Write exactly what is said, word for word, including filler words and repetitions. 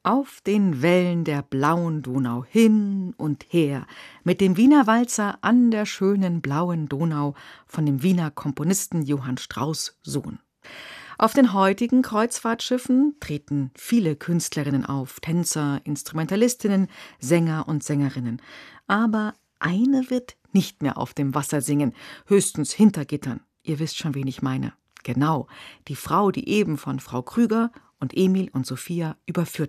Auf den Wellen der blauen Donau hin und her, mit dem Wiener Walzer an der schönen blauen Donau von dem Wiener Komponisten Johann Strauss Sohn. Auf den heutigen Kreuzfahrtschiffen treten viele Künstlerinnen auf, Tänzer, Instrumentalistinnen, Sänger und Sängerinnen. Aber eine wird nicht mehr auf dem Wasser singen, höchstens hinter Gittern. Ihr wisst schon, wen ich meine. Genau, die Frau, die eben von Frau Krüger und Emil und Sophia überführt